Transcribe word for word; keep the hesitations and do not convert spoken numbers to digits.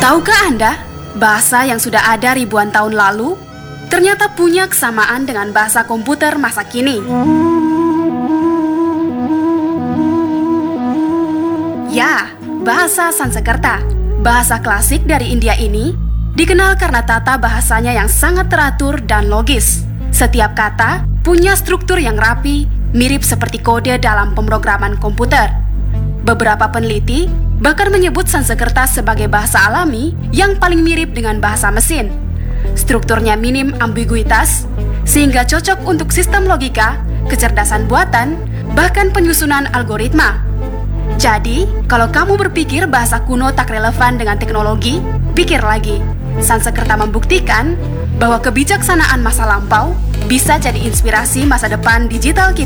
Tahukah Anda, bahasa yang sudah ada ribuan tahun lalu ternyata punya kesamaan dengan bahasa komputer masa kini. Ya, bahasa Sanskerta, bahasa klasik dari India ini, dikenal karena tata bahasanya yang sangat teratur dan logis. Setiap kata punya struktur yang rapi, mirip seperti kode dalam pemrograman komputer. Beberapa peneliti bahkan menyebut Sanskerta sebagai bahasa alami yang paling mirip dengan bahasa mesin. Strukturnya minim ambiguitas, sehingga cocok untuk sistem logika, kecerdasan buatan, bahkan penyusunan algoritma. Jadi, kalau kamu berpikir bahasa kuno tak relevan dengan teknologi, pikir lagi. Sanskerta membuktikan bahwa kebijaksanaan masa lampau bisa jadi inspirasi masa depan digital kita.